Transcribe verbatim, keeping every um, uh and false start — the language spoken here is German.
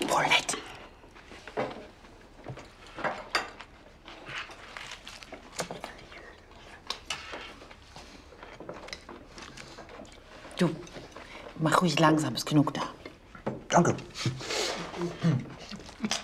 Paulette. Du, mach ruhig langsam, ist genug da. Danke.